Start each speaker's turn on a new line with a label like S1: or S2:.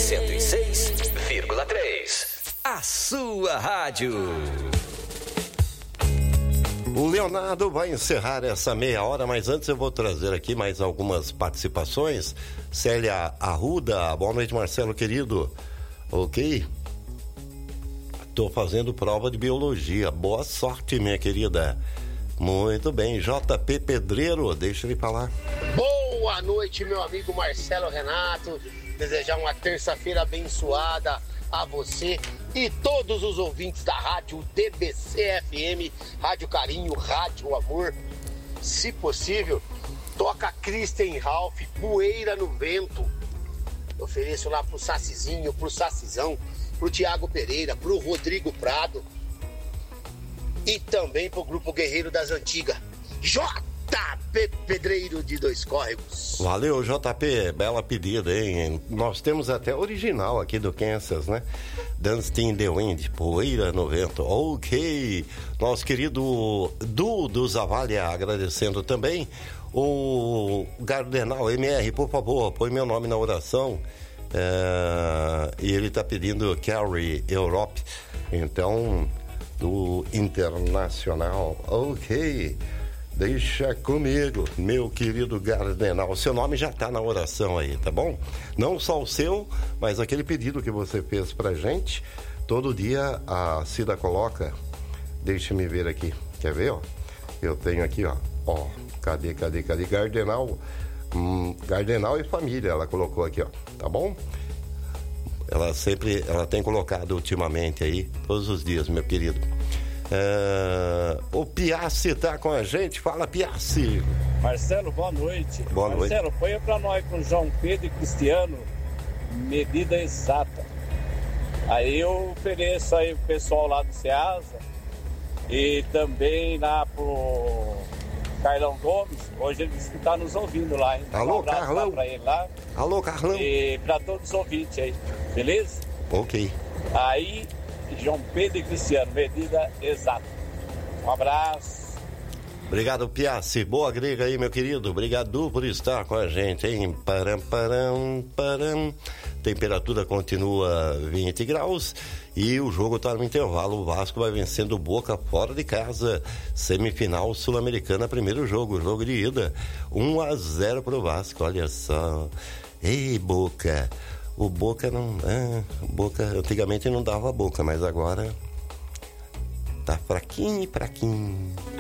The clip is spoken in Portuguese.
S1: 106,3. A sua rádio.
S2: O Leonardo vai encerrar essa meia hora, mas antes eu vou trazer aqui mais algumas participações. Célia Arruda, boa noite, Marcelo querido. Ok? Tô fazendo prova de biologia. Boa sorte, minha querida. Muito bem. JP Pedreiro, deixa ele falar.
S3: Boa noite, meu amigo Marcelo Renato. Desejar uma terça-feira abençoada a você e todos os ouvintes da rádio DBC FM, Rádio Carinho, Rádio Amor. Se possível, toca Kristen Ralph, Poeira no Vento. Eu ofereço lá pro Sacizinho, pro Sacizão, pro Tiago Pereira, pro Rodrigo Prado e também pro Grupo Guerreiro das Antigas, JP Pedreiro de Dois Córregos.
S2: Valeu, JP, bela pedida, hein? Nós temos até original aqui do Kansas, né? Dance in the Wind, Poeira no Vento. Ok, nosso querido Du Zavalha agradecendo também. O Gardenal MR, por favor, põe meu nome na oração. E ele tá pedindo Carry Europe, então do Internacional. Ok, deixa comigo, meu querido Gardenal. Seu nome já tá na oração aí, tá bom? Não só o seu, mas aquele pedido que você fez pra gente. Todo dia a Cida coloca. Deixa-me ver aqui. Quer ver, ó? Eu tenho aqui, ó. Cadê? Gardenal. Gardenal e família, ela colocou aqui, ó. Tá bom? Ela tem colocado ultimamente aí, todos os dias, meu querido. O Piassi tá com a gente. Fala, Piassi.
S4: Marcelo, boa noite.
S2: Boa noite.
S4: Marcelo, põe pra nós com João Pedro e Cristiano, medida exata. Aí eu ofereço aí pro pessoal lá do Ceasa e também lá pro Carlão Gomes. Hoje ele disse que tá nos ouvindo lá, hein?
S2: Alô,
S4: um abraço
S2: Carlão.
S4: lá pra ele lá.
S2: Alô, Carlão.
S4: E pra todos os ouvintes aí, beleza?
S2: Ok.
S4: Aí, João Pedro e Cristiano, medida exata. Um abraço.
S2: Obrigado, Piassi. Boa grega aí, meu querido. Obrigado por estar com a gente, hein? Param. Temperatura continua 20 graus e o jogo está no intervalo. O Vasco vai vencendo o Boca fora de casa. Semifinal Sul-Americana, primeiro jogo de ida. 1-0 pro Vasco, olha só. Ei, Boca. O Boca não... Boca antigamente não dava boca, mas agora tá fraquinho.